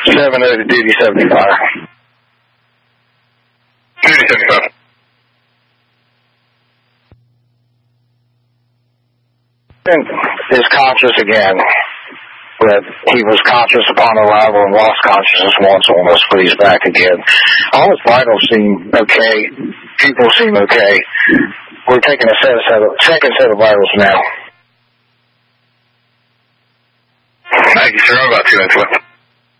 7-0 to duty 75. Duty 75. Is conscious again, but he was conscious upon arrival and lost consciousness once on us, but he's back again. All his vitals seem okay. People seem okay. We're taking a second set of vitals now. Thank you, sir. I'm about 2 minutes left.